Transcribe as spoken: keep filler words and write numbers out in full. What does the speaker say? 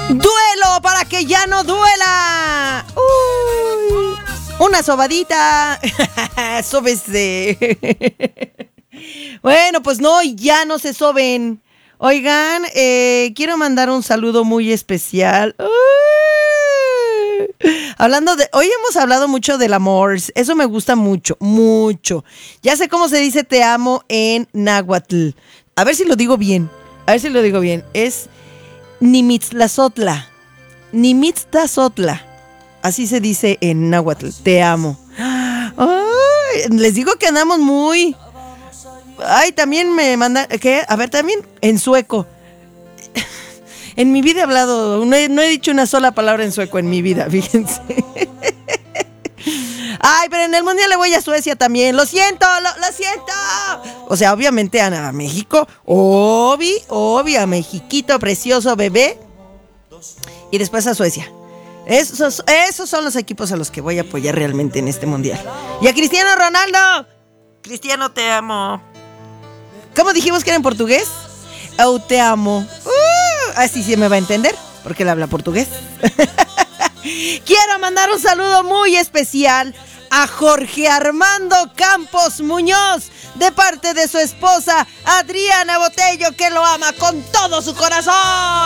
Duelo para que ya no duela. Uy, una sobadita. Sóbese. Bueno, pues no, ya no se soben. Oigan, eh, quiero mandar un saludo muy especial. Uy. Hablando de, hoy hemos hablado mucho del amor. Eso me gusta mucho, mucho. Ya sé cómo se dice te amo en náhuatl. A ver si lo digo bien. A ver si lo digo bien. Es Nimitzlazotla. Nimitzlazotla. Así se dice en náhuatl. Te amo. Ay, les digo que andamos muy... Ay, también me manda... ¿Qué? A ver, también en sueco. En mi vida he hablado... No he, no he dicho una sola palabra en sueco en mi vida, fíjense. Ay, pero en el mundial le voy a Suecia también. Lo siento, lo, lo siento. O sea, obviamente a, a México. Obvi, obvio, a Mexiquito precioso bebé. Y después a Suecia. Esos, esos son los equipos a los que voy a apoyar realmente en este mundial. Y a Cristiano Ronaldo. Cristiano, te amo. ¿Cómo dijimos que era en portugués? Oh, te amo. Uh, así sí me va a entender, porque él habla portugués. Quiero mandar un saludo muy especial a Jorge Armando Campos Muñoz, de parte de su esposa Adriana Botello, que lo ama con todo su corazón.